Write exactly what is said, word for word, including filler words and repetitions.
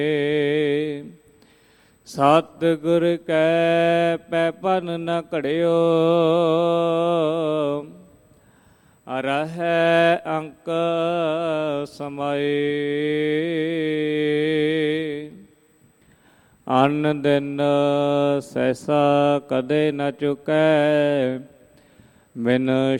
ਸਤਿਗੁਰ ਕੈ ਪੈਪਨ ਨ ਘੜਿਓ, ਰਹੈ ਅੰਕ ਸਮਾਏ। ਅੰਨ ਦਿਨ ਸੈਸਾ ਕਦੇ ਨ ਚੁਕੈ, ਬਿਨ